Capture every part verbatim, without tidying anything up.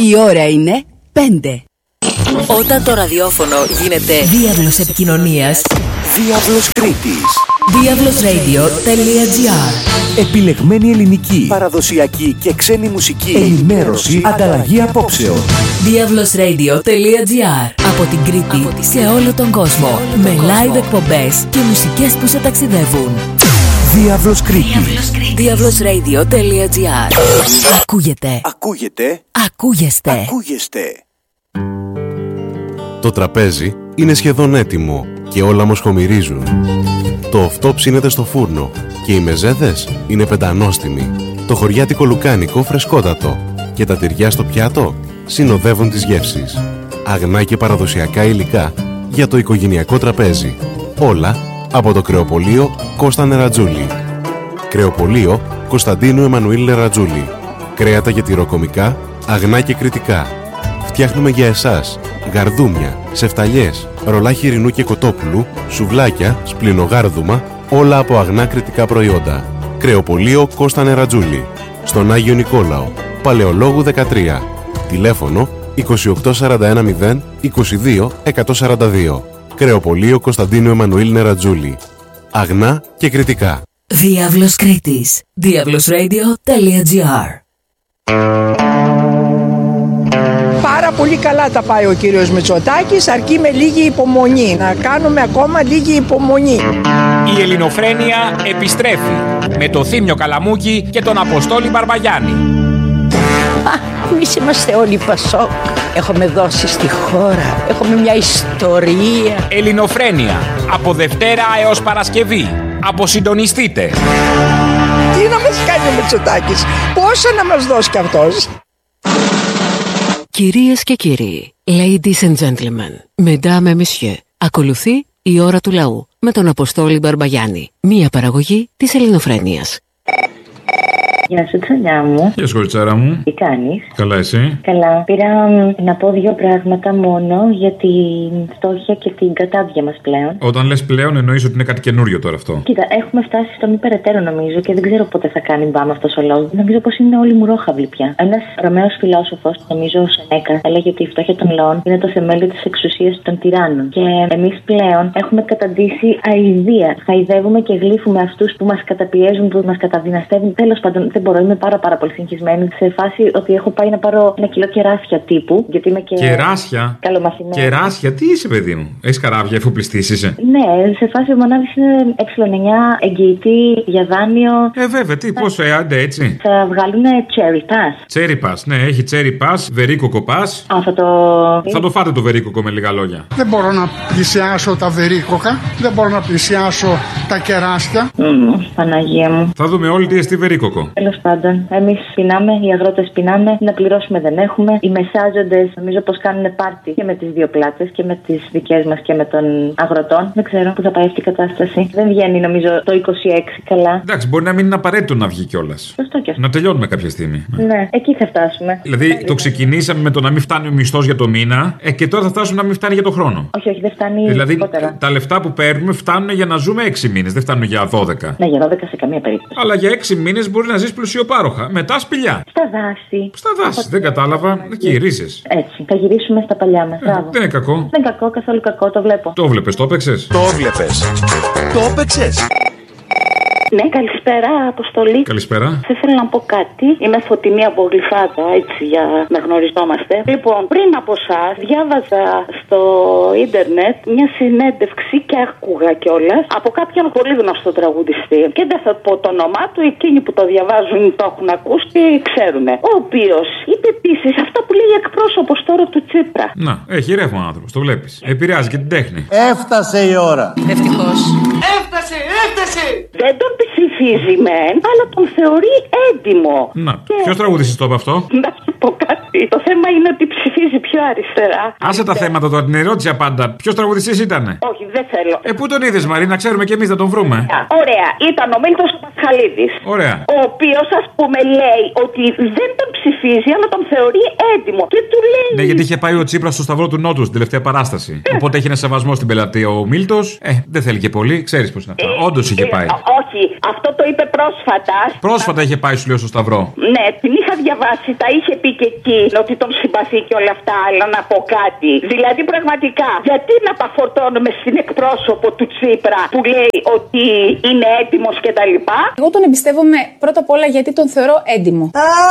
Η ώρα είναι πέντε. Όταν το ραδιόφωνο γίνεται διάβλος επικοινωνίας, Διάβλος Κρήτης. διάβλος ρέιντιο τελεία τζι άρ. Επιλεγμένη ελληνική, παραδοσιακή και ξένη μουσική, ενημέρωση, ανταλλαγή απόψεων. διάβλος ρέιντιο τελεία τζι άρ. Από την Κρήτη Από σε όλο τον κόσμο. Όλο με τον live κόσμο. Εκπομπές και μουσικές που σε ταξιδεύουν. Διάβλος Κρήτης. διάβλος ρέιντιο τελεία τζι άρ. Ακούγεται. Ακούγεται. Ακούγεστε. Ακούγεστε. Το τραπέζι είναι σχεδόν έτοιμο και όλα μοσχομυρίζουν. Το οφτό ψήνεται στο φούρνο και οι μεζέδες είναι πεντανόστιμοι. Το χωριάτικο λουκάνικο φρεσκότατο και τα τυριά στο πιάτο συνοδεύουν τις γεύσεις. Αγνά και παραδοσιακά υλικά για το οικογενειακό τραπέζι. Όλα από το κρεοπωλείο Κώστα Νερατζούλη. Κρεοπωλείο Κωνσταντίνου Εμμανουήλ Νερατζούλη. Κρέατα για τυροκομικά, αγνά και κριτικά. Φτιάχνουμε για εσάς γαρδούμια, σεφταλιές, ρολά χοιρινού και κοτόπουλου, σουβλάκια, σπλινογάρδουμα, όλα από αγνά κριτικά προϊόντα. Κρεοπωλείο Κώστα Νερατζούλη. Στον Άγιο Νικόλαο, Παλαιολόγου δεκατρία. Τηλέφωνο είκοσι οκτώ σαράντα ένα μηδέν είκοσι δύο εκατόν σαράντα δύο. Κρεοπωλείο Κωνσταντίνου Εμμανουήλ Νερατζούλη. Αγνά και κριτικά. Διάβλος Κρήτης. διάβλος ρέιντιο τελεία τζι άρ. Πάρα πολύ καλά τα πάει ο κύριος Μητσοτάκης, αρκεί με λίγη υπομονή. Να κάνουμε ακόμα λίγη υπομονή. Η ελληνοφρένεια επιστρέφει με το Θήμιο Καλαμούκη και τον Αποστόλη Μπαρμπαγιάννη. Εμείς είμαστε όλοι Πασόκ. Έχουμε δώσει στη χώρα. Έχουμε μια ιστορία. Ελληνοφρένεια από Δευτέρα έως Παρασκευή. Αποσυντονιστείτε. Τι να μας κάνει ο Μητσοτάκης, πόσα να μας δώσει κι αυτός. Κυρίες και κύριοι, ladies and gentlemen, mesdames et messieurs, ακολουθεί η ώρα του λαού με τον Αποστόλη Μπαρμπαγιάννη, μία παραγωγή της ελληνοφρένειας. Γεια σου, τσαλιά μου. Γεια σου, κοριτσάρα μου. Τι κάνεις? Καλά, εσύ? Καλά. Πήρα να πω δύο πράγματα μόνο για την φτώχεια και την κατάδια μας πλέον. Όταν λες πλέον, εννοείς ότι είναι κάτι καινούριο τώρα αυτό? Κοίτα, έχουμε φτάσει στο μη περαιτέρω νομίζω και δεν ξέρω πότε θα κάνει μπάμα αυτός ο λόγος. Νομίζω πως είναι όλοι μουρόχαυλοι πια. Ένας Ρωμαίος φιλόσοφος, νομίζω ο Σενέκα, έλεγε ότι η φτώχεια των λαών είναι το θεμέλιο της εξουσίας των τυράννων. Και εμείς πλέον έχουμε καταντήσει αηδία. Χαϊδεύουμε και γλύφουμε αυτούς που μας καταπιέζουν, που μας καταδυναστεύουν. Τέλος πάντων, δεν μπορώ, είμαι πάρα, πάρα πολύ συγχυσμένη σε φάση ότι έχω πάει να πάρω ένα κιλό κεράσια τύπου. Γιατί είμαι και. Κεράσια? Καλομαθημένη. Κεράσια, τι είσαι, παιδί μου? Έχεις καράβια, εφοπλιστής είσαι? Ναι, σε φάση ο μονάδης είναι ε εννιά, εγγυητή για δάνειο. Ε, βέβαια, τι, πώς, ε, άντε έτσι. Θα βγάλουν cherry pass. Cherry pass, ναι, έχει cherry pass, βερίκοκο pass. Α, θα το. Θα το φάτε το βερίκοκο με λίγα λόγια. Δεν μπορώ να πλησιάσω τα βερίκοκα, δεν μπορώ να πλησιάσω τα κεράσια. Mm, Παναγία μου. Θα δούμε όλοι τι εστί βερίκοκο. Τέλος πάντων, εμείς πεινάμε, οι αγρότες πεινάμε, να πληρώσουμε δεν έχουμε. Οι μεσάζοντες νομίζω πως κάνουν πάρτι και με τις δύο πλάτες και με τις δικές μας και με των αγροτών. Δεν ξέρω πού θα πάει αυτή η κατάσταση. Δεν βγαίνει νομίζω το είκοσι έξι καλά. Εντάξει, μπορεί να μην είναι απαραίτητο να βγει κιόλας. Σωστό κι αυτό. Να τελειώνουμε κάποια στιγμή. Ναι, εκεί θα φτάσουμε. Δηλαδή, Λέβαια. Το ξεκινήσαμε με το να μην φτάνει ο μισθός για το μήνα, ε, και τώρα θα φτάσουμε να μην φτάνει για το χρόνο. Όχι, όχι, δεν φτάνει. Δηλαδή, λιγότερα. Τα λεφτά που παίρνουμε φτάνουν για να ζούμε έξι μήνες, δεν φτάνουν για δώδεκα. Ναι, για δώδεκα σε καμία περίπτωση. Αλλά για έξι μήνες μπορεί να ζεις πλουσιοπάροχα. Μετά σπηλιά. Στα δάση. Στα δάση, δεν κατάλαβα. Εκεί οι ρίζες. Έτσι, θα γυρίσουμε στα παλιά μας. Ε, δεν είναι κακό. Δεν είναι κακό, καθόλου κακό, το βλέπω. Το βλέπεις, το έπαιξες? Το βλέπεις. Το έπαιξες. Ναι, καλησπέρα, Αποστολή. Καλησπέρα. Θα ήθελα να πω κάτι. Είμαι Φωτεινή από Γλυφάδα, έτσι για να γνωριζόμαστε. Λοιπόν, πριν από εσάς, διάβαζα στο ίντερνετ μια συνέντευξη και άκουγα κιόλας από κάποιον πολύ γνωστό τραγουδιστή. Και δεν θα πω το όνομά του, εκείνοι που το διαβάζουν το έχουν ακούσει, ξέρουν. Ο οποίος είπε επίσης αυτά που λέει εκπρόσωπος τώρα του Τσίπρα. Να, έχει ρεύμα ο άνθρωπος, το βλέπεις. Επηρεάζει και την τέχνη. Έφτασε η ώρα. Ευτυχώς. Έφτασε, έφτασε! Δεν τον ψηφίζει μεν, αλλά τον θεωρεί έντιμο. Να, και... ποιος τραγουδιστής το είπε αυτό? Να σου πω κάτι. Το θέμα είναι ότι ψηφίζει πιο αριστερά. Άσε τα θέματα τώρα, την ερώτηση απάντα. Ποιος τραγουδιστής ήτανε? Όχι, δεν θέλω. Ε, πού τον είδες, Μαρή, να ξέρουμε κι εμείς να τον βρούμε. Ωραία, ήταν ο Μίλτος Πασχαλίδης. Ωραία. Ο οποίος, ας πούμε, λέει ότι δεν τον ψηφίζει, αλλά τον θεωρεί έντιμο. Και του λέει. Ναι, γιατί είχε πάει ο Τσίπρας στο Σταυρό του Νότου στην τελευταία παράσταση. Οπότε έχει ένα σεβασμό στην πελατεία ο Μίλτος. Ε, δεν θέλει και πολύ, ξέρεις πώς είναι αυτά. Όντως είχε πάει. Όχι, Όχι, αυτό το είπε πρόσφατα. Πρόσφατα είχε πάει, σου λέω, στο Σταυρό. Ναι, την είχα διαβάσει, τα είχε πει και εκεί ότι τον συμπαθεί και όλα αυτά, αλλά να πω κάτι. Δηλαδή, πραγματικά, γιατί να τα φορτώνουμε στην εκπρόσωπο του Τσίπρα που λέει ότι είναι έτοιμος κτλ. Εγώ τον εμπιστεύομαι πρώτα απ' όλα γιατί τον θεωρώ έντιμο.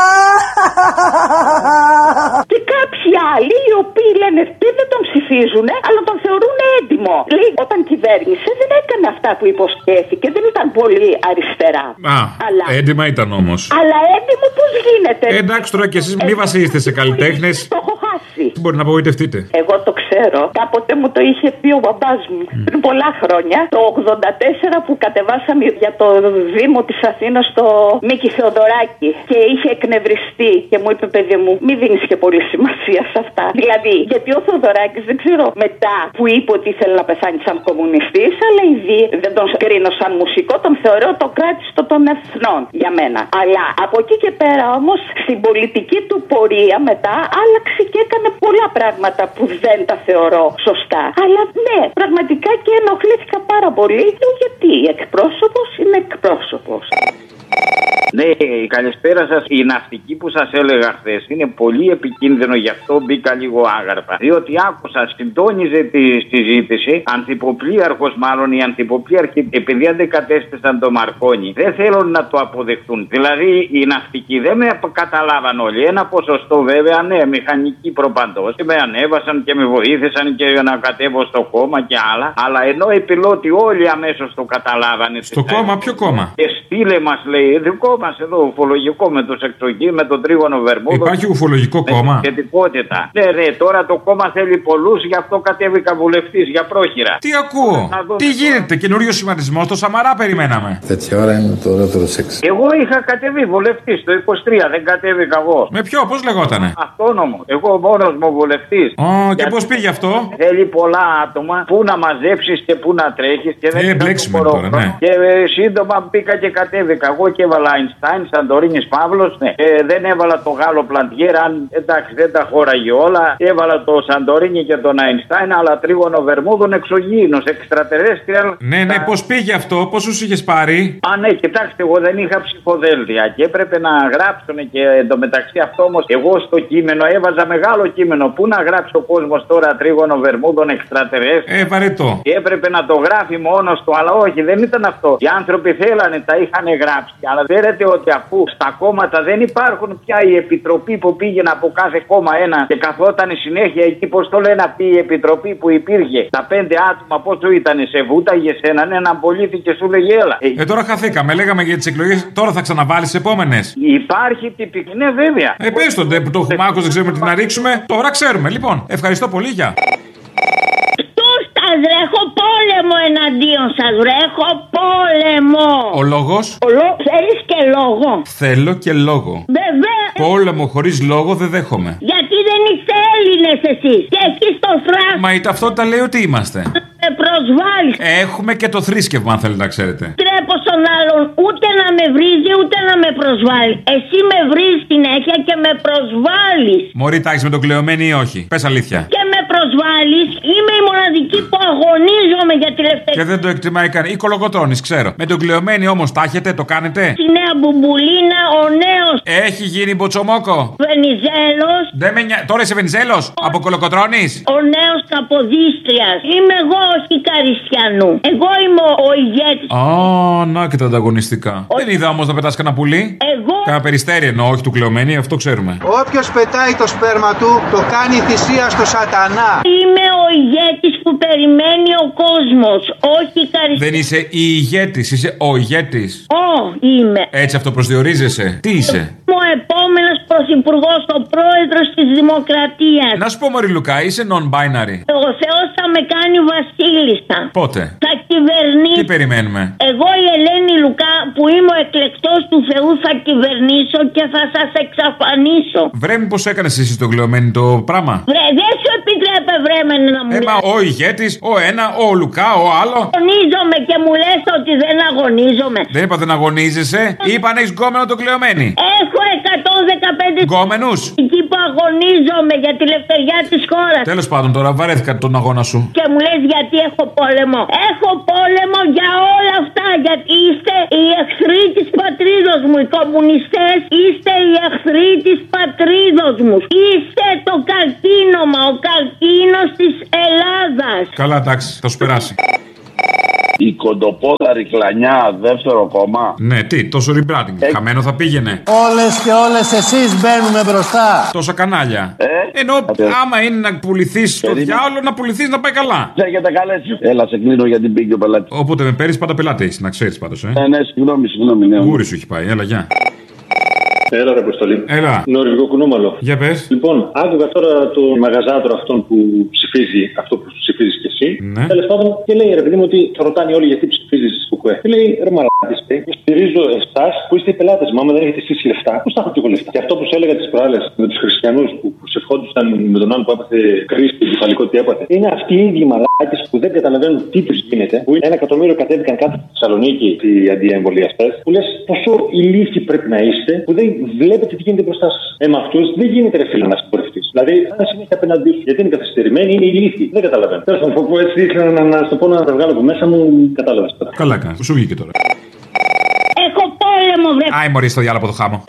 Και κάποιοι άλλοι οι οποίοι λένε δεν τον ψηφίζουν, αλλά τον θεωρούν έντιμο. Λέει, όταν κυβέρνησε δεν έκανε αυτά που υποσχέθηκε, δεν ήταν πολύ αριστερά. Α, αλλά... έντιμα ήταν όμως. Αλλά έντιμο πώς γίνεται. Ε, εντάξει τώρα κι εσείς μη βασίζεστε σε καλλιτέχνες. Το έχω χάσει. Μπορεί να απογοητευτείτε. Εγώ το ξέρω. Κάποτε μου το είχε πει ο μπαμπάς μου. Mm. Πριν πολλά χρόνια, το ογδόντα τέσσερα που κατεβάσαμε για το Δήμο της Αθήνας στο Μίκη Θεοδωράκη και είχε εκνευριστεί και μου είπε, παιδί μου, μη δίνεις και πολύ σημασία σε αυτά. Δηλαδή, γιατί ο Θεοδωράκης δεν ξέρω μετά που είπε ότι ήθελε να πεθάνει σαν κομμουνιστής, αλλά ήδη δεν τον κρίνω σαν μουσικό, τον θεωρώ το κράτιστο των εθνών για μένα. Αλλά από εκεί και πέρα όμως στην πολιτική του πορεία μετά άλλαξε και έκανε πολλά πράγματα που δεν τα θεωρώ σωστά. Αλλά ναι, πραγματικά και ενοχλήθηκα πάρα πολύ. Γιατί εκπρόσωπος είναι εκπρόσωπος. Ναι, καλησπέρα σας. Η ναυτική που σας έλεγα χθες είναι πολύ επικίνδυνο, γι' αυτό μπήκα λίγο άγαρπα. Διότι άκουσα, συντόνιζε τη συζήτηση, ανθυποπλοίαρχος μάλλον, οι ανθυποπλοίαρχοι, επειδή αντεκατέστησαν το Μαρκόνι, δεν θέλουν να το αποδεχτούν. Δηλαδή οι ναυτικοί δεν με καταλάβαν όλοι. Ένα ποσοστό βέβαια, ναι, μηχανικοί προπαντός. Και με ανέβασαν και με βοήθησαν και να κατέβω στο κόμμα και άλλα. Αλλά ενώ οι πιλότοι όλοι αμέσως το καταλάβανε. Στο κόμμα, ποιο κόμμα? Και στείλε μας, λέει, δικό μας εδώ, ουφολογικό με τους εξωγεί, με τον τρίγωνο Βερμούδο. Υπάρχει ουφολογικό κόμμα? Σχετικότητα. Ναι, ναι, τώρα το κόμμα θέλει πολλούς, γι' αυτό κατέβηκα βουλευτής για πρόχειρα. Τι ακούω? Τι γίνεται, καινούριο σχηματισμό, το Σαμαρά περιμέναμε. Τέτοια ώρα είναι το ωραίο σεξ. Εγώ είχα κατεβεί βουλευτής το είκοσι τρία, δεν κατέβηκα εγώ. Με ποιο, πώς λεγότανε? Αυτόνομο. Εγώ μόνος μου βουλευτής. Ω, και πώς πήγε αυτό? Θέλει πολλά άτομα, πού να μαζέψεις και πού να τρέχεις και δεν ε, μπλέξιμο τώρα, ναι. Και ε, σύντομα μπήκα και κατέβηκα. Εγώ και έβαλα Αϊνστάιν, Σαντορίνης Παύλος, ναι. Ε, δεν έβαλα το Γάλλο Πλαντιέρ, αν εντάξει δεν τα χώραγε όλα. Έβαλα το Σαντορίνη και τον Αϊνστάιν, αλλά τρίγωνο Βερμούδων εξωγήινος, εξτρατερέστριαλ. Ναι, ναι, τα... πώς πήγε αυτό, πόσους είχες πάρει? Α, ναι, κοιτάξτε, εγώ δεν είχα ψηφοδέλτια και έπρεπε να γράψουν και εντωμεταξύ αυτό όμως, εγώ στο κείμενο έβαζα μεγάλο κείμενο. Πού να γράψει ο κόσμος τώρα τρίγωνο Βερμούδων εξτρατερέστριαλ? Ε, βαρετό. Και έπρεπε να το γράφει μόνος του, αλλά όχι, δεν ήταν αυτό. Οι άνθρωποι θέλανε, τα είχαν γράψει. Αλλά ξέρετε ότι αφού στα κόμματα δεν υπάρχουν πια η επιτροπή που πήγαινε από κάθε κόμμα ένα και καθόταν συνέχεια εκεί, πώς το λένε αυτή η επιτροπή που υπήρχε, τα πέντε άτομα, πόσο ήταν, σε βούταγε έναν, έναν πολίτη και σου λέγε έλα. Ε, τώρα χαθήκαμε, λέγαμε για τις εκλογές, τώρα θα ξαναβάλεις τις επόμενες. Υπάρχει τυπική, ναι, βέβαια. Ε, πες τον, που το έχουμε άκουσει, δεν ξέρουμε τι να ρίξουμε. Τώρα ξέρουμε, λοιπόν. Ευχαριστώ πολύ, γεια. Βρε, έχω πόλεμο εναντίον σας, βρε, έχω πόλεμο. Ο λόγος? Ο λό... Θέλεις και λόγο? Θέλω και λόγο. Βέβαια. Πόλεμο χωρίς λόγο δεν δέχομαι. Γιατί δεν είστε Έλληνες εσείς? Και εκεί στο θράσο. Μα η ταυτότητα λέει ότι είμαστε. Με προσβάλλεις. Έχουμε και το θρήσκευμα, αν θέλετε να ξέρετε. Τρέπω στον άλλον ούτε να με βρίζει ούτε να με προσβάλλει. Εσύ με βρίζεις συνέχεια και με προσβάλλεις. Μωρή, τάξεις με τον κλεωμένη ή όχι? Πες αλήθεια. Και με προσβάλλεις. Είμαι η μοναδική που αγωνίζομαι για τη ελευθερία. Και δεν το εκτιμάει κανείς. Ή κολοκοτρώνεις, ξέρω. Με τον κλεωμένη όμως τα έχετε, το κάνετε? Στη νέα μπουμπουλίνα, ο νέος. Έχει γίνει μποτσομόκο. Βενιζέλος. Δεν με νια... Τώρα είσαι Βενιζέλος? Ο... Από κολοκοτρώνεις? Ο νέος Καποδίστριας. Είμαι εγώ, όχι Καριστιανού. Εγώ είμαι ο ηγέτης. Α, να και τα ανταγωνιστικά. Ο... Δεν είδα όμως να πετάς κανένα πουλί. Εγώ. Κάνα περιστέρι εννοώ, όχι του κλεωμένη, αυτό ξέρουμε. Όποιος πετάει το σπέρμα του, το κάνει θυσία στο σατανά. Είμαι ο ηγέτης που περιμένει ο κόσμος, όχι Καριστιανού. Δεν είσαι η ηγέτης, είσαι ο ηγέτης. Ω, είμαι. Έτσι αυτοπροσδιορίζεσαι. Τι είσαι? Ο επόμενος πρωθυπουργός, ο πρόεδρος της Δημοκρατίας. Να σου πω, Μωρή Λουκά, είσαι non-binary. Ο Θεός θα με κάνει βασίλισσα. Πότε? Θα κυβερνήσω. Τι περιμένουμε? Εγώ η Ελένη Λουκά που είμαι ο εκλεκτός του Θεού θα κυβερνήσω και θα σας εξαφανίσω. Βρε, μήπως έκανες εσύ το κλεωμένη το πράγμα? Βρε, δεν σου επιτρέπε βρέμενε να μου ε, μα ο ηγέτης, ο ένα, ο Λουκά, ο άλλο. Αγωνίζομαι και μου λες ότι δεν αγωνίζομαι. Δεν είπα δεν αγωνίζεσαι. Είπα αν έχεις γκόμενο το κλεωμένη. Έχω εκατόν δεκαπέντε γκόμενους. Εκεί που αγωνίζομαι για τη ελευθεριά της χώρας. Τέλος πάντων, τώρα βαρέθηκα τον αγώνα σου. Και μου λες γιατί έχω πόλεμο. Έχω πόλεμο για όλα αυτά. Γιατί είστε οι εχθροί της πατρίδος μου. Οι κομμουνιστές είστε οι εχθροί της πατρίδος μου. Είστε το καρκίνωμα, ο καρκίνος της Ελλάδας. Καλά, εντάξει, θα σου περάσει. Η κοντοπόδαρη κλανιά, δεύτερο κόμμα. Ναι, τι, τόσο rebranding. Ε... Χαμένο θα πήγαινε. Όλες και όλες εσείς μπαίνουμε μπροστά. Τόσα κανάλια. Ε? Ενώ ε... άμα είναι να πουληθείς στο διάολο, να πουληθείς να πάει καλά. Έχετε καλέσει. Έλα, σε κλείνω γιατί πήγε ο πελάτη. Όποτε με παίρνεις, πάντα πελάτη έχεις, να ξέρεις πάντως. Ε, ε ναι, συγγνώμη, συγγνώμη. Ναι. Γούρι σου έχει πάει, έλα, γεια. Έλα, ρε Αποστολή. Έλα. Νορβηγό κουνούμαλο. Για πες. Λοιπόν, άκουγα τώρα τον μαγαζάτρο αυτόν που ψηφίζει αυτό που ψηφίζει κι εσύ. Ναι. Τέλος πάντων, και λέει ρε παιδί μου ότι θα ρωτάνε όλοι γιατί ψηφίζει κουκουέ. Και λέει ρε μαλάκες, στηρίζω εσάς που είστε οι πελάτες μου. Άμα δεν έχετε εσείς λεφτά, πώς θα έχω και εγώ λεφτά. Και αυτό που σου έλεγα τις προάλλες με τους χριστιανούς που προσευχόντουσαν με τον άλλο που έπαθε κρίση και κεφαλικό τι έπαθε. Είναι αυτοί οι ίδιοι μαλάκες που δεν καταλαβαίνουν τι τους γίνεται. Που είναι ένα εκατομμύριο κατέβηκαν κάτω στη Θεσσαλονίκη οι αντιεμβολιαστές. Που λες πόσο ηλίθιοι πρέπει να είστε που δεν βλέπετε τι γίνεται μπροστά σας. Ε, με αυτούς δεν γίνεται ρε φίλο να συγχωρευτείς. Δηλαδή, αν συνέχεια απέναντί σου, γιατί είναι καθυστερημένοι, είναι ηλίθιοι. Δεν καταλαβαίνω. Θέλω να πω έτσι, ήθελα να, να στο πω να τα βγάλω από μέσα μου, κατάλαβες τώρα. Καλά κάνεις, σου βγήκε τώρα. Έχω πόλεμο, βρε. Άι, μωρή στο διάλογο το χάμω.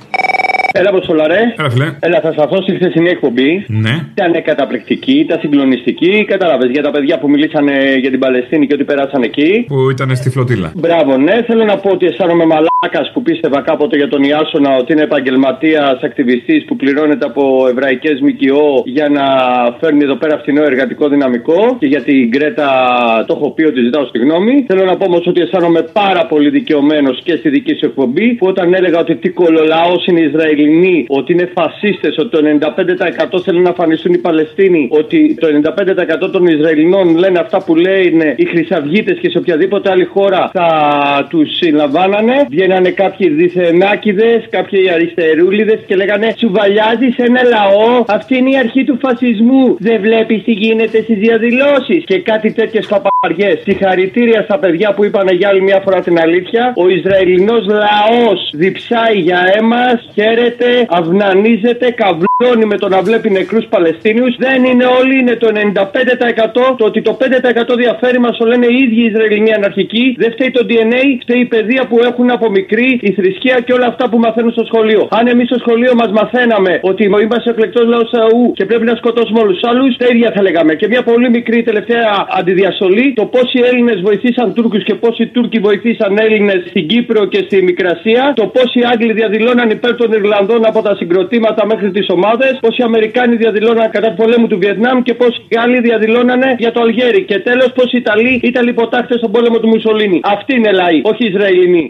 Έλα, Αποστολαρέ. Έλα, φίλε. Έλα, θα σταθώ στη χθεσινή εκπομπή. Ναι. Ήταν καταπληκτική, ήταν συγκλονιστική. Κατάλαβες για τα παιδιά που μιλήσανε για την Παλαιστίνη και ότι πέρασαν εκεί. Που ήταν στη φλωτήλα. Μπράβο, ναι. Θέλω να πω ότι αισθάνομαι μαλάκας που πίστευα κάποτε για τον Ιάσονα ότι είναι επαγγελματίας, ακτιβιστής που πληρώνεται από εβραϊκές ΜΚΟ για να φέρνει εδώ πέρα φθηνό εργατικό δυναμικό. Και για την Γκρέτα το έχω πει ότι ζητάω συγγνώμη. Θέλω να πω όμως ότι αισθάνομαι πάρα πολύ δικαιωμένος και στη δική σου εκπομπή που όταν έλεγα ότι τι κολολαός είναι Ισραηλινοί, ότι είναι φασίστες, ότι το ενενήντα πέντε τοις εκατό θέλουν να φανιστούν οι Παλαιστίνοι, ότι το ενενήντα πέντε τοις εκατό των Ισραηλινών λένε αυτά που λένε οι χρυσαυγίτες και σε οποιαδήποτε άλλη χώρα θα τους συλλαμβάνανε. Βγαίνανε κάποιοι διθενάκηδες, κάποιοι αριστερούλιδες και λέγανε «Τσουβαλιάζεις ένα λαό, αυτή είναι η αρχή του φασισμού. Δεν βλέπεις τι γίνεται στις διαδηλώσεις» και κάτι τέτοιες παπαριές. Συγχαρητήρια στα παιδιά που είπανε για άλλη μια φορά την αλήθεια. Ο Ισραηλινός λαός διψάει για αίμα, χαίρεται, αυνανίζεται, καβλώνει με το να βλέπει νεκρούς Παλαιστίνιους. Δεν είναι όλοι, είναι το ενενήντα πέντε τοις εκατό. Το ότι το πέντε τοις εκατό διαφέρει μας το λένε οι ίδιοι Ισραηλινοί αναρχικοί. Δεν φταίει το ντι εν έι, φταίει η παιδεία που έχουν από μικρή, η θρησκεία και όλα αυτά που μαθαίνουν στο σχολείο. Αν εμείς στο σχολείο μας μαθαίναμε ότι είμαστε εκλεκτός λαός Θεού και πρέπει να σκοτώσουμε όλους τους άλλους, τα ίδια θα λέγαμε. Και μια πολύ μικρή τελευταία αντιδιαστολή, το πόσοι Έλληνες βοηθήσαν Τούρκους και πόσοι Τούρκοι βοηθήσαν Έλληνες στην Κύπρο και στη Μικρασία, το πόσοι Άγγλοι διαδηλώναν υπέρ των Ιρλανδών από τα συγκροτήματα μέχρι τις ομάδες, πόσοι Αμερικάνοι διαδηλώναν κατά του πολέμου του Βιετνάμ και πόσοι Γάλλοι διαδηλώνανε για το Αλγέρι. Και τέλος, πόσοι Ιταλοί ήταν υποτάχτες στον πόλεμο του Μουσολίνη. Αυτοί είναι λαοί, όχι Ισραηλινοί.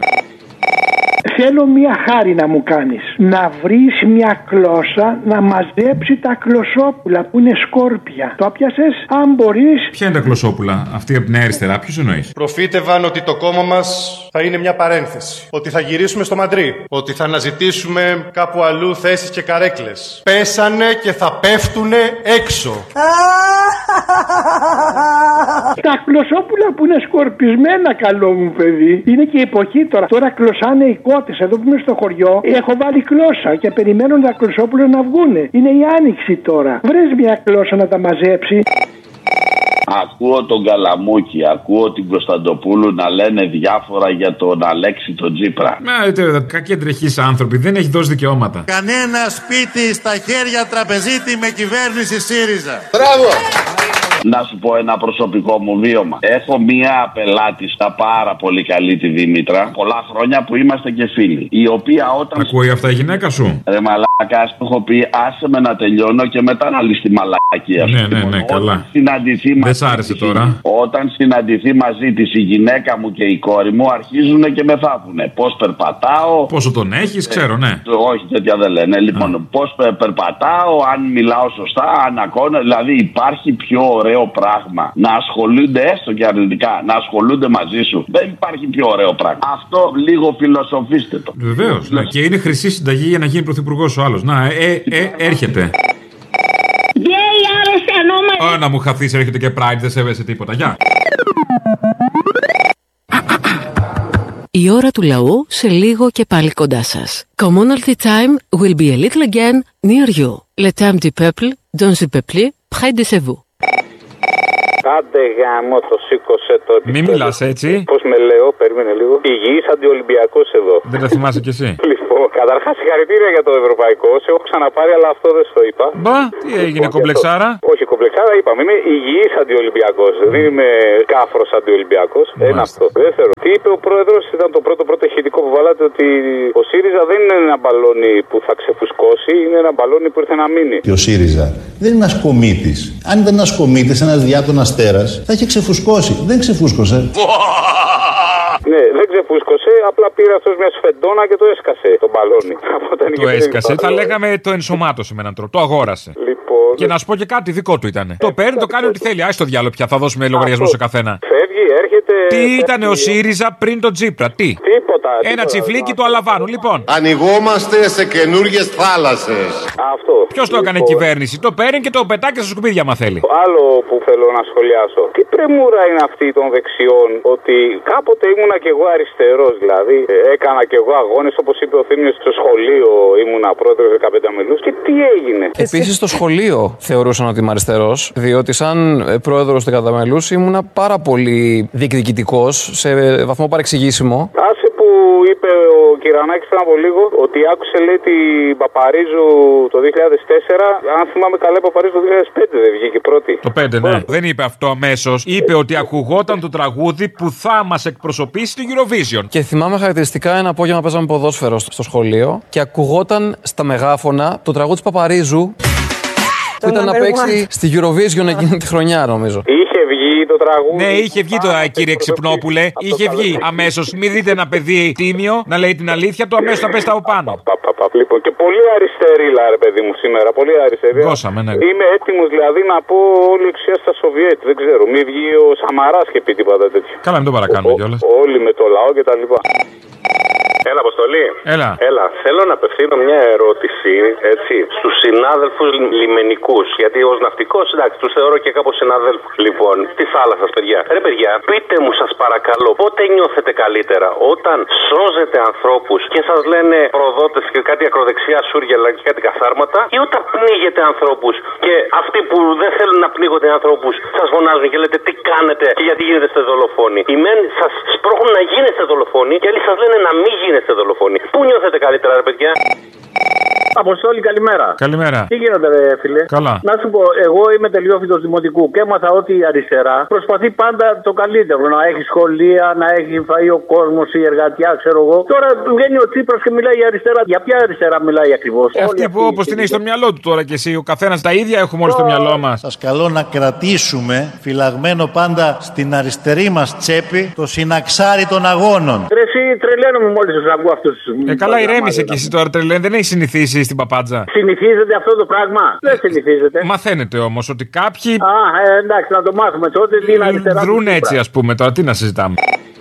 Θέλω μια χάρη να μου κάνεις. Να βρεις μια κλώσσα να μαζέψει τα κλωσόπουλα που είναι σκόρπια. Το πιάσες, αν μπορείς. Ποια είναι τα κλωσόπουλα, αυτή από την αριστερά, ποιος εννοείς? Προφήτευαν ότι το κόμμα μας θα είναι μια παρένθεση. Ότι θα γυρίσουμε στο Μαντρί. Ότι θα αναζητήσουμε κάπου αλλού θέσεις και καρέκλες. Πέσανε και θα πέφτουνε έξω. Τα κλωσόπουλα που είναι σκορπισμένα, καλό μου παιδί. Είναι και η εποχή τώρα. Τώρα κλωσάνε οι κότες. Εδώ που είμαι στο χωριό, έχω βάλει κλώσσα και περιμένουν τα κλωσόπουλα να βγούνε. Είναι η άνοιξη τώρα. Βρες μια κλώσσα να τα μαζέψει. Ακούω τον Καλαμούκη, ακούω την Κωνσταντοπούλου να λένε διάφορα για τον Αλέξη τον Τσίπρα. Μα κακοί εντρεχείς άνθρωποι, δεν έχει δώσει δικαιώματα. Κανένα σπίτι στα χέρια τραπεζίτη με κυβέρνηση ΣΥΡΙΖΑ. Μπράβο! Να σου πω ένα προσωπικό μου βίωμα. Έχω μία πελάτη στα πάρα πολύ καλή, τη Δήμητρα, πολλά χρόνια που είμαστε και φίλοι. Η οποία όταν. Ακούει αυτά η γυναίκα σου? Ρε μαλάκα, σου έχω πει, άσε με να τελειώνω και μετά να λύσει τη μαλακία σου. Ναι, ναι, ναι, καλά. Δεν σ' άρεσε τώρα. Όταν συναντηθεί μαζί της η γυναίκα μου και η κόρη μου, αρχίζουν και με θάβουνε. Πώς περπατάω. Πόσο τον έχεις, ξέρω, ναι. Ε, όχι, τέτοια δεν λένε. Λοιπόν, πώς περπατάω, αν μιλάω σωστά, αν ακόνο. Δηλαδή υπάρχει πιο ωραίο πράγμα να ασχολούνται έστω και αρνητικά, να ασχολούνται μαζί σου. Δεν υπάρχει πιο ωραίο πράγμα. Αυτό λίγο φιλοσοφήστε το. Βεβαίως. Ναι. Και είναι χρυσή συνταγή για να γίνει πρωθυπουργός ο άλλος. Να, ε, ε, έρχεται. Γκέι, άρρωστα ανώμαλοι. Ω, να μου χαθείς, έρχεται και Pride, δεν σέβεσαι τίποτα. Γεια. Η ώρα του λαού σε λίγο και πάλι κοντά σας. Commonalty time will be a little again near you. Le temps du peuple, dans le peuple, près de chez vous. Άντε γάμο, το σήκωσε το. Μην μιλάς έτσι. Πώς με λέω, περίμενε λίγο. Υγιής αντιολυμπιακός εδώ. Δεν τα θυμάσαι κι εσύ. Λοιπόν, καταρχάς συγχαρητήρια για το ευρωπαϊκό. Σε έχω ξαναπάρει, αλλά αυτό δεν στο είπα. Μπα, τι έγινε, λοιπόν, κομπλεξάρα. Όχι, κομπλεξάρα είπαμε. Είμαι υγιής αντιολυμπιακός. Δεν είμαι κάφρος αντιολυμπιακός. Ένα αυτό. Δεύτερο. Τι είπε ο πρόεδρος, ήταν το πρώτο πρώτο ηχητικό που βάλατε, ότι ο ΣΥΡΙΖΑ δεν είναι ένα μπαλόνι που θα ξεφουσκώσει, είναι ένα μπαλόνι που ήρθε να μείνει. Και ο ΣΥΡΙΖΑ δεν είναι ένας κομίτης. Αν ήταν ένας κομίτης, ένας διάτονας τέρας, θα είχε ξεφουσκώσει. Δεν ξεφούσκωσε. Ναι, δεν ξεφούσκωσε, απλά πήρε αυτός μια σφεντόνα και το έσκασε το μπαλόνι. Το έσκασε, θα λέγαμε το ενσωμάτωσε με έναν τρόπο, το αγόρασε. Λοιπόν, και να σου πω και κάτι, δικό του ήταν. Το παίρνει, το κάνει ό,τι θέλει. Άι στο διάλογο πια, θα δώσουμε λογαριασμό σε καθένα. Φεύγει, έρχεται. Τι ήταν ο ΣΥΡΙΖΑ πριν τον Τσίπρα, τι. Τίποτα. Ένα τσιφλίκι του Αλαβάνου, λοιπόν. Ανοιγόμαστε σε καινούργιες θάλασσες. Αυτό. Ποιος το έκανε κυβέρνηση, το παίρνει και το πετάει στα σκουπίδια, μα θέλει. Άλλο που θέλω να σχολιάσω. Τι πρεμούρα είναι αυτή των δεξιών, ότι κάποτε ήμουνα κι εγώ αριστερός, δηλαδή έκανα κι εγώ αγώνες, όπως είπε ο Θήμιος, στο σχολείο ήμουνα πρόεδρος δεκαπέντε μελούς. Και τι έγινε. Επίσης στο σχολείο θεωρούσαν ότι είμαι αριστερός, διότι σαν πρόεδρος δεκαπέντε μελούς ήμουνα πάρα πολύ διεκδικητικός, σε βαθμό παρεξηγήσιμο. Άσε που είπε ο Κυρανάκης πριν από λίγο, ότι άκουσε, λέει, την Παπαρίζου το δύο χιλιάδες τέσσερα. Αν θυμάμαι καλά, η Παπαρίζου το δύο χιλιάδες πέντε δεν βγήκε πρώτη. Το πέντε, ναι. Δεν είπε αυτό αμέσως. Είπε ότι ακουγόταν το τραγούδι που θα μας εκπροσωπήσει στην Eurovision. Και θυμάμαι χαρακτηριστικά ένα απόγευμα παίζαμε ποδόσφαιρο στο σχολείο και ακουγόταν στα μεγάφωνα το τραγούδι της Παπαρίζου που ήταν να παίξει στη Eurovision εκείνη τη χρονιά, νομίζω. Είχε βγει το τραγούδι. Ναι, είχε βγει το κύριε Ξυπνόπουλε. Είχε βγει αμέσως. Μην δείτε ένα παιδί τίμιο να λέει την αλήθεια, το αμέσως θα πέσει από πάνω. Λοιπόν, και πολύ αριστερίλα, ρε παιδί μου, σήμερα. Πολύ αριστερή. Δώσαμε, ναι. Είμαι έτοιμος δηλαδή να πω όλη η εξουσία στα Σοβιέτ. Δεν ξέρω. Μην βγει ο Σαμαράς και πει τίποτα τέτοιο. Καλά, μην το παρακάνουμε κιόλας. Όλοι με το λαό και τα λοιπά. Έλα, Αποστολή. Έλα. Έλα. Θέλω να απευθύνω μια ερώτηση, έτσι, στους συνάδελφους λιμενικούς. Γιατί ως ναυτικός, εντάξει, τους θεωρώ και κάπως συναδέλφους. Λοιπόν, τη θάλασσα, παιδιά. Ρε, παιδιά, πείτε μου, σας παρακαλώ, πότε νιώθετε καλύτερα, όταν σώζετε ανθρώπους και σας λένε προδότες και κάτι ακροδεξιά σούργελα και κάτι καθάρματα, ή όταν πνίγετε ανθρώπους και αυτοί που δεν θέλουν να πνίγονται ανθρώπους σας φωνάζουν και λέτε τι κάνετε και γιατί γίνετε δολοφόνοι. Οι μεν σας σπρώχνουν να γίνετε δολοφόνοι και άλλοι σας λένε να μην γίνετε δολοφόνοι. Πού νιώθετε καλύτερα, ρε παιδιά? Αποστόλη, καλημέρα. Καλημέρα. Τι γίνεται, ρε φίλε? Καλά. Να σου πω, εγώ είμαι τελειόφοιτος δημοτικού και έμαθα ότι η αριστερά προσπαθεί πάντα το καλύτερο. Να έχει σχολεία, να έχει φαΐ ο κόσμος, η εργατιά, ξέρω εγώ. Τώρα βγαίνει ο Τσίπρας και μιλάει η αριστερά. Για ποια αριστερά μιλάει ακριβώς? Ε, αυτή που όπως την έχει στο μυαλό του τώρα κι εσύ. Ο καθένας τα ίδια έχουμε όλοι στο μυαλό μας. Σας καλώ να κρατήσουμε φυλαγμένο πάντα στην αριστερή μας τσέπη το συναξάρι των αγώνων. Ρε, εσύ τρελαίνομαι μόλις τους ακούω αυτούς. Ε, καλά, ηρέμησε κι εσύ τώρα, τρελαίνε. Δεν έχει συνηθίσει στην παπάντζα. Συνηθίζεται αυτό το πράγμα? Δεν συνηθίζεται. Μαθαίνετε όμως ότι κάποιοι. Α, ε, εντάξει, να το μάθουμε τότε. Τι είναι αριστερά. Δρούν έτσι, ας πούμε, τώρα τι να συζητάμε.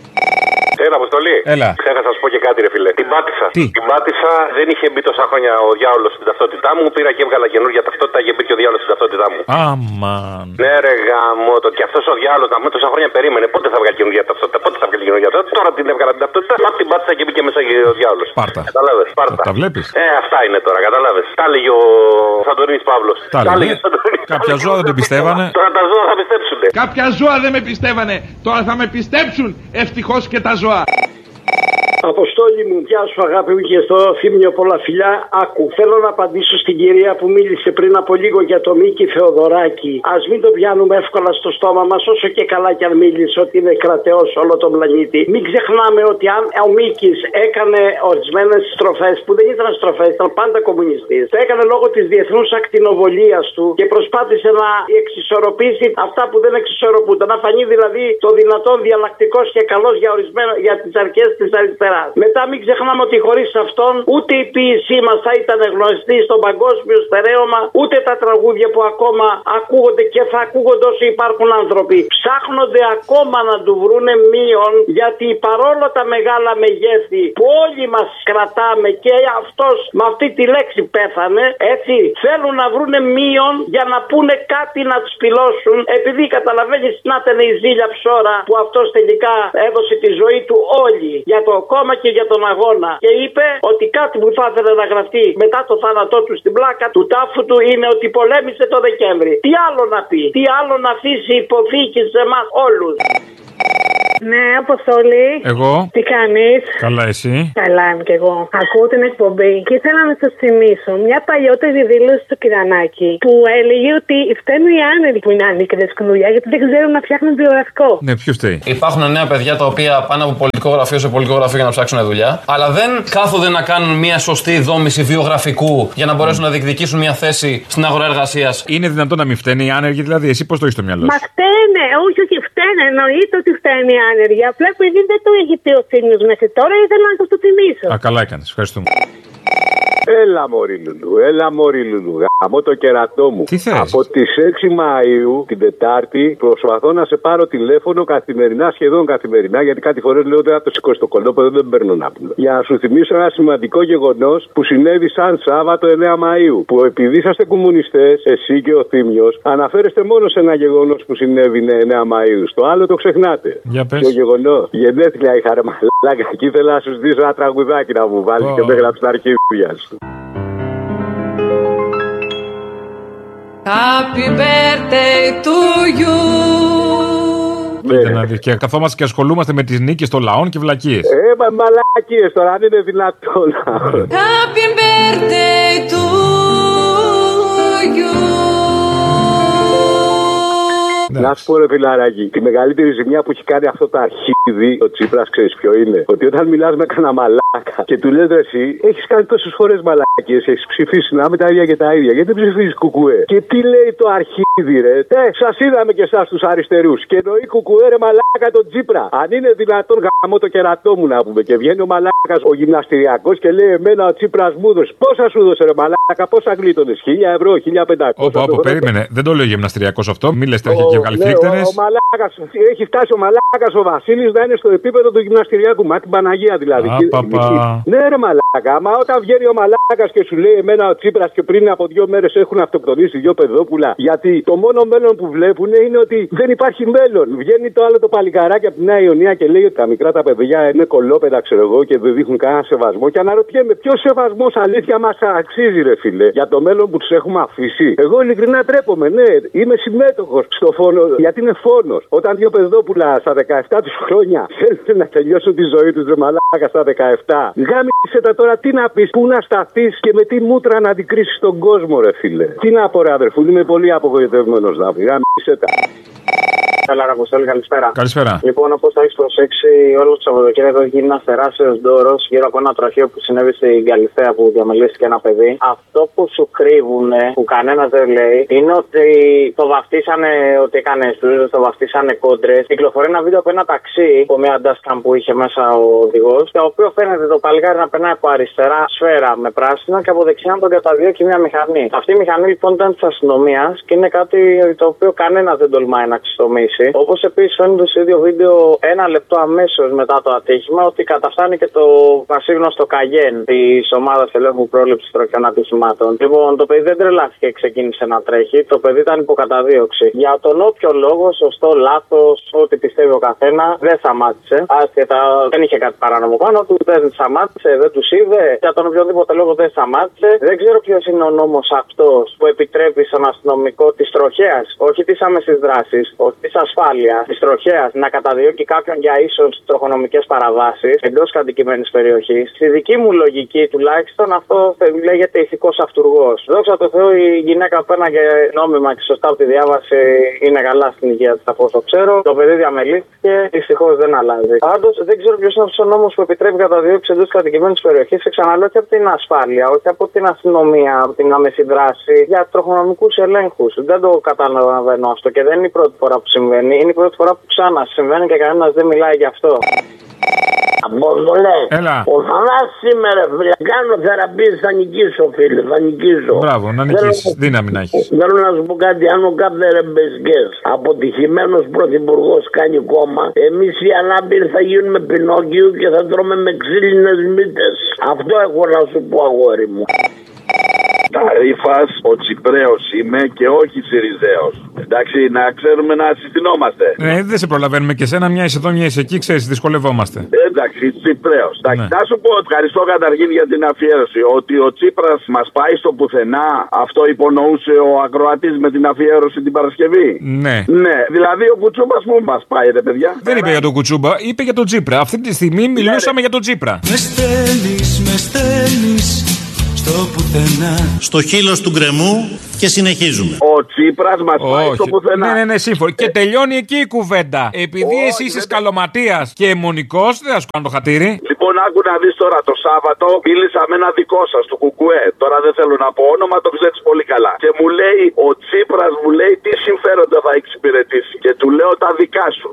Έλα, Αποστολή. Έλα. Ξέχασα να σου πω και κάτι, ρε φίλε. Την πάτησα. Τι? Την πάτησα, δεν είχε μπει τόσα χρόνια ο διάολος στην ταυτότητά μου. Πήρα και έβγαλα καινούργια ταυτότητα και μπήκε ο διάολος στην ταυτότητά μου. Αμαν. Ναι, ρε γάμο το. Και αυτό ο διάολος να με τόσα χρόνια περίμενε. Πότε θα βγάλει καινούργια ταυτότητα, πότε θα βγάλει καινούργια ταυτότητα. Τώρα την έβγαλα την ταυτότητα. Μα την πάτησα και μπήκε μέσα ο διάολος. Πάρτα. Κατάλαβε. Πάρτα. Τα βλέπεις. Ε, αυτά είναι τώρα, κατάλαβε. Τα έλεγε ο Σαντορίνης Παύλος. Τα έλεγε. Κάποια ζώα δεν το πιστεύανε. Τώρα τα ζώα θα πιστέψουν. Κάποια ζώα δεν με πιστεύανε. Τώρα θα με πιστέψουν. Ευτυχώς και τα ζώα. Αποστόλη μου, γεια σου αγάπη μου και στο Θήμιο, πολλά φιλιά. Άκου, θέλω να απαντήσω στην κυρία που μίλησε πριν από λίγο για το Μίκη Θεοδωράκη. Ας μην το πιάνουμε εύκολα στο στόμα μας, όσο και καλά κι αν μίλησε ότι είναι κρατεός όλο τον πλανήτη. Μην ξεχνάμε ότι αν ο Μίκης έκανε ορισμένες στροφές που δεν ήταν στροφές, ήταν πάντα κομμουνιστής. Το έκανε λόγω της διεθνούς ακτινοβολίας του και προσπάθησε να εξισορροπήσει αυτά που δεν εξισορροπούνται. Να φανεί δηλαδή το δυνατόν διαλλακτικός και καλός για, για τις αρχές της αριστεράς. Μετά μην ξεχνάμε ότι χωρίς αυτόν ούτε η ποίησή μας θα ήταν γνωστή στον παγκόσμιο στερέωμα, ούτε τα τραγούδια που ακόμα ακούγονται και θα ακούγονται όσο υπάρχουν άνθρωποι. Ψάχνονται ακόμα να του βρούνε μείον, γιατί παρόλο τα μεγάλα μεγέθη που όλοι μας κρατάμε και αυτός με αυτή τη λέξη πέθανε, έτσι, θέλουν να βρούνε μείον για να πούνε κάτι να τους πυλώσουν, επειδή καταλαβαίνεις να ήταν η ζήλια ψώρα που αυτός τελικά έδωσε τη ζωή του όλοι. για το κόμμα και για τον αγώνα. Και είπε ότι κάτι που θα ήθελε να γραφτεί μετά το θάνατό του στην πλάκα του τάφου του είναι ότι πολέμησε το Δεκέμβρη. Τι άλλο να πει, τι άλλο να αφήσει υποθήκη σε εμάς όλους. Ναι, Αποστόλη. Εγώ. Τι κάνεις? Καλά, εσύ? Καλά είμαι κι εγώ. Ακούω την εκπομπή και ήθελα να σας θυμίσω μια παλιότερη δήλωση του Κυρανάκη που έλεγε ότι φταίνουν οι άνεργοι που είναι άνεργοι και δεν σκουν δουλειά γιατί δεν ξέρουν να φτιάχνουν βιογραφικό. Ναι, ποιο φταίει? Υπάρχουν νέα παιδιά τα οποία πάνε από πολιτικό γραφείο σε πολιτικό γραφείο για να ψάξουν δουλειά, αλλά δεν κάθονται να κάνουν μια σωστή δόμηση βιογραφικού για να μπορέσουν να διεκδικήσουν μια θέση στην αγορά εργασίας. Είναι δυνατόν να μην φταίνει οι άνεργοι, δηλαδή, εσύ πώς το έχεις στο μυαλό σου? Μα φταίνε, όχι, όχι, φταίνε. Εννοείται ότι φταίνε οι άνεργοι. Απλά επειδή δεν το έχει πει ο Θήμιος μέχρι τώρα, ήθελα να σας το θυμίσω. Α, καλά έκανες. Ευχαριστούμε. Έλα μωρή Λουλού, έλα μωρή Λουλού, γαμώ το κερατό μου. Τι θες? Από τις έξι Μαΐου την Τετάρτη προσπαθώ να σε πάρω τηλέφωνο καθημερινά, σχεδόν καθημερινά, γιατί κάτι φορές λέω ότι θα το σηκώσει το κολόπεδο, δεν παίρνω να πούμε. Για να σου θυμίσω ένα σημαντικό γεγονός που συνέβη σαν Σάββατο εννέα Μαΐου. Που επειδή είσαστε κομμουνιστές, εσύ και ο Θήμιος, αναφέρεστε μόνο σε ένα γεγονός που συνέβη εννέα Μαΐου. Στο άλλο το ξεχνάτε. Για πες. Το γεγονός. Γενέθλια είχα ρε μαλάκα και ήθελα να σου ζητήσω ένα τραγουδάκι να μου βάλεις oh. και με έγραψε τα αρχίδια σου. Happy birthday to you. Κοίτα να δεις, και καθόμαστε και ασχολούμαστε με τις νίκες των λαών και βλακίες. Ε, μα μαλακίες τώρα, αν είναι δυνατόν. Happy birthday to you. Να σου πω ρε φιλαράκι, τη μεγαλύτερη ζημιά που έχει κάνει αυτό το αρχίδι, ο Τσίπρας, ξέρεις ποιο είναι? Ότι όταν μιλάς με κανένα μαλάκα και του λες εσύ, έχεις κάνει τόσες φορές μαλάκες, έχεις ψηφίσει να με τα ίδια και τα ίδια. Γιατί δεν ψηφίζεις κουκουέ? Και τι λέει το αρχίδι, ρε? Ε, σας είδαμε και εσάς τους αριστερούς. Και εννοεί κουκουέ, ρε μαλάκα τον Τσίπρα. Αν είναι δυνατόν, γαμώ το κερατό μου να πούμε. Και βγαίνει ο μαλάκας ο γυμναστηριακός και λέει εμένα ο Τσίπρας μου δώσε. Πόσα σου δώσε, ρε μαλάκα, πόσα γλίτωνες? χίλια ευρώ, χίλια πεντακόσια. Όπα, όπα, περίμενε. Δεν το λέει ο γυμναστηριακός αυτό. Μη λες τα έχει και βγάλει φλίχτερες. Ο μαλάκας, έχει φτάσει ο μαλάκας ο Βασίλης να είναι στο επίπεδο του γυμναστηριακού. Μα την Παναγία δηλαδή. Α, παπα. Ναι, ρε μαλάκα. Μα όταν βγαίνει ο μαλάκας και σου λέει εμένα ο Τσίπρας και πριν από δύο μέρες έχουν αυτοκτονήσει δύο παιδόπουλα. Γιατί το μόνο μέλλον που βλέπουν είναι ότι δεν υπάρχει μέλλον. Βγαίνει το άλλο το παλικαράκι από τη Νέα Ιωνία και λέει ότι τα μικρά τα παιδιά είναι κολόπεδα, ξέρω εγώ, και δεν δείχνουν κανένα σεβασμό. Και αναρωτιέμαι ποιο σεβασμό αλήθεια μας αξίζει, ρε φίλε, για το μέλλον που τους έχουμε αφήσει. Εγώ ειλικρινά τρέπομαι, ναι, είμαι συμμέτοχος στο φόνο. Γιατί είναι φόνος. Όταν δύο παιδόπουλα στα δεκαεπτά τους χρόνια θέλουν να τελειώσουν τη ζωή τους, ρε μαλάκα, στα δεκαεπτά. Γάμισε τα τώρα, τι να πεις, πού να σταθείς και με τι μούτρα να αντικρίσεις τον κόσμο, ρε φίλε. Τι να πω, ρε αδερφού, είμαι πολύ απογοητευμένος να πει. Γάμισε τα. Καλά, Ραποστόλη, καλησπέρα. Καλησπέρα. Λοιπόν, όπως θα έχεις προσέξει, όλο το Σαββατοκύριακο έχει γίνει ένα τεράστιο ντόρο γύρω από ένα τροχείο που συνέβη στην Καλυθέα που διαμελήθηκε ένα παιδί. Αυτό που σου κρύβουν, που κανένας δεν λέει, είναι ότι το βαφτίσανε ότι έκανε στούζες, το βαφτίσανε κόντρες. Κυκλοφορεί ένα βίντεο από ένα ταξί, από μια dashcam που είχε μέσα ο οδηγός, το οποίο φαίνεται το παλικάρι να περνάει από αριστερά σφαίρα με πράσινα και από δεξιά να τον καταδιώκει μια μηχανή. Αυτή η μηχανή λοιπόν ήταν της ασυνομίας και είναι κάτι το οποίο κανένας δεν τολμάει να ξεστομίσει. Όπως επίσης φαίνεται στο ίδιο βίντεο ένα λεπτό αμέσως μετά το ατύχημα ότι καταφτάνει και το πασίγνωστο Καγέν της ομάδας ελέγχου πρόληψης τροχιών ατυχημάτων. Λοιπόν, το παιδί δεν τρελάθηκε και ξεκίνησε να τρέχει. Το παιδί ήταν υποκαταδίωξη. Για τον όποιο λόγο, σωστό, λάθος, ό,τι πιστεύει ο καθένα, δεν σταμάτησε. Άσχετα, δεν είχε κάτι παράνομο πάνω του, δεν σταμάτησε, δεν του είδε. Για τον οποιοδήποτε λόγο δεν σταμάτησε. Δεν ξέρω ποιος είναι ο νόμος αυτός που επιτρέπει στον αστυνομικό της τροχέας, όχι της άμεσης δράσης, όχι της ασφάλειας, της τροχέας, να καταδιώκει κάποιον για ίσως τροχονομικές παραβάσεις εντός κατοικημένης περιοχής. Στη δική μου λογική τουλάχιστον αυτό λέγεται ηθικός αυτουργός. Δόξα τω Θεώ η γυναίκα που πέρναγε νόμιμα και σωστά από τη διάβαση είναι καλά στην υγεία της από όσο ξέρω. Το παιδί διαμελήθηκε, δυστυχώς δεν αλλάζει. Πάντως δεν ξέρω ποιος είναι αυτός ο νόμος που επιτρέπει καταδιώξη εντός κατοικημένης περιοχής. Και ξαναλέω και από την ασφάλεια, όχι από την αστυνομία, από την άμεση δράση για τροχονομικούς ελέγχους. Δεν το καταλαβαίνω αυτό και δεν είναι η πρώτη φορά που συμβαίνει. Είναι η πρώτη φορά που ξανά συμβαίνει και κανένας δεν μιλάει γι' αυτό. Απόστολε, ο Θανάσης σήμερα, φίλε, κάνω θεραπείες, θα νικήσω, φίλε, θα νικήσω. Μπράβο, να νικήσεις, δύναμη να έχεις. Θέλω να σου πω κάτι, αν ο Κάπτερ Μπεσκές, αποτυχημένος πρωθυπουργός, κάνει κόμμα, εμείς οι ανάπηροι θα γίνουμε Πινόκιο και θα τρώμε με ξύλινες μύτες. Αυτό έχω να σου πω, αγόρι μου. Ταρίφας, ο Τσιπρέος είμαι και όχι Σιριζέος. Εντάξει, να ξέρουμε να συστηνόμαστε. Ε, δεν σε προλαβαίνουμε και σένα, μια είσαι εδώ, μια είσαι εκεί, ξέρεις, δυσκολευόμαστε. Ε, εντάξει, Τσιπρέος. Ναι. Να σου πω, ευχαριστώ καταρχήν για την αφιέρωση. Ότι ο Τσίπρας μας πάει στο πουθενά, αυτό υπονοούσε ο ακροατής με την αφιέρωση την Παρασκευή. Ναι. Ναι, δηλαδή ο Κουτσούμπας που μας πάει, ρε παιδιά. Δεν είπε για τον Κουτσούμπα, είπε για τον Τσίπρα. Αυτή τη στιγμή μιλούσαμε ναι, για τον Τσίπρα. Με στέλνεις, με στέλνεις στο πουθενά. Στο χείλος του γκρεμού και συνεχίζουμε. Ο Τσίπρας μας πάει στο πουθενά. Ναι, ναι, ναι, σύμφωνο. Και τελειώνει εκεί η κουβέντα. Επειδή Όχι, εσύ είσαι δεν... σκαλωματίας και αιμονικός, δεν θα σου κάνω το χατήρι. Λοιπόν, άκου να δεις τώρα, το Σάββατο μίλησα με ένα δικό σας, του Κουκουέ. Τώρα δεν θέλω να πω όνομα, το ξέρεις πολύ καλά. Και μου λέει, ο Τσίπρας μου λέει τι συμφέροντα θα εξυπηρετήσει. Και του λέω τα δικά σου.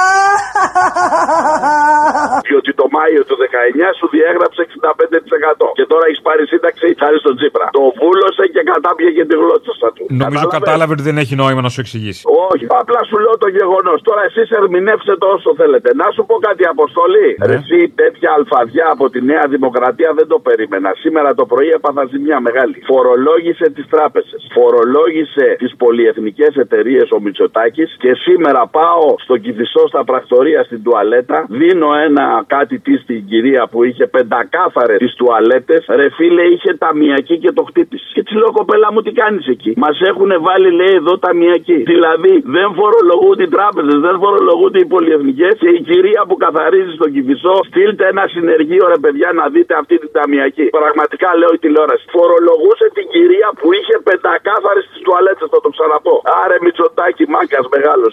Διότι το Μάιο του δεκαεννιά σου διέγραψε εξήντα πέντε τοις εκατό. Και τώρα έχεις πάρει σύνταξη χάρη στον Τσίπρα. Το βούλωσε και κατάπιεγε τη γλώσσα του. Νομίζω Κατάλαβε. κατάλαβε ότι δεν έχει νόημα να σου εξηγήσει. Όχι, απλά σου λέω το γεγονός. Τώρα εσείς ερμηνεύστε το όσο θέλετε. Να σου πω κάτι, Αποστολή. Ναι. Ρε, εσύ τέτοια αλφαδιά από τη Νέα Δημοκρατία δεν το περίμενα. Σήμερα το πρωί έπαθα ζημιά μεγάλη. Φορολόγησε τις τράπεζες. Φορολόγησε τις πολυεθνικές εταιρείες ο Μητσοτάκης. Και σήμερα πάω στο Κηφισό στα πρακτορία στην τουαλέτα. Δίνω ένα κάτι τι στην κυρία που είχε πεντακάθαρες τις τουαλέτες. Ρε φίλε, είχε ταμιακή και το χτύπησε. Και τη λέω, κοπέλα μου, τι κάνεις εκεί. Μας έχουν βάλει, λέει, εδώ ταμιακή. Δηλαδή δεν φορολογούνται οι τράπεζες, δεν φορολογούνται οι πολυεθνικές. Και η κυρία που καθαρίζει στον Κηφισό, στείλτε ένα συνεργείο, ρε παιδιά, να δείτε αυτή την ταμιακή. Πραγματικά λέω η τηλεόραση. Φορολογούσε την κυρία που είχε πεντακάθαρες τις τουαλέτες, θα το ξαναπώ. Άρε Μητσοτάκη, μάγκας μεγάλος.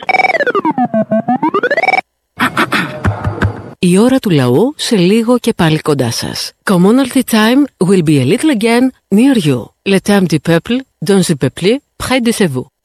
Η ώρα του λαού σε λίγο και πάλι κοντά σας. Commonalty time will be a little again near you. Le temps du peuple, dans le peuple, près de vous.